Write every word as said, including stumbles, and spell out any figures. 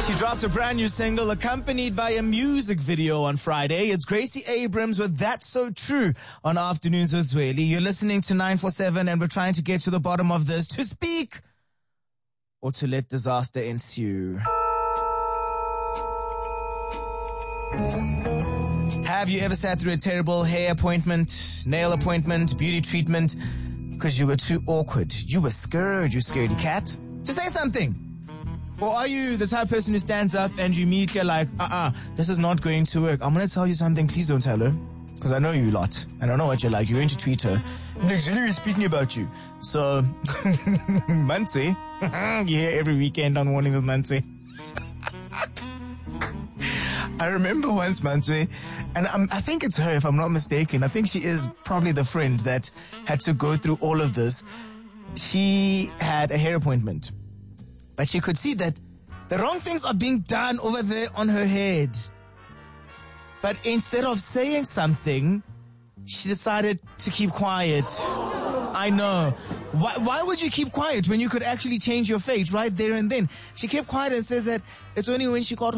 She dropped a brand new single accompanied by a music video on Friday. It's Gracie Abrams with That's So True on Afternoons with Zweli. You're listening to nine four seven and we're trying to get to the bottom of this. To speak or to let disaster ensue. Have you ever sat through a terrible hair appointment, nail appointment, beauty treatment because you were too awkward? You were scared, you scaredy cat. Just say something. Or are you the type of person who stands up and you immediately are like, uh-uh, this is not going to work. I'm going to tell you something. Please don't tell her. Because I know you a lot. And I know what you're like. You're going to tweet her. Next, Jenny is speaking about you. So, Manswe. You hear every weekend on Mornings with Manswe. I remember once, Manswe, and I'm, I think it's her if I'm not mistaken. I think she is probably the friend that had to go through all of this. She had a hair appointment. But she could see that the wrong things are being done over there on her head. But instead of saying something, she decided to keep quiet. I know. Why, why would you keep quiet when you could actually change your fate right there and then? She kept quiet and says that it's only when she got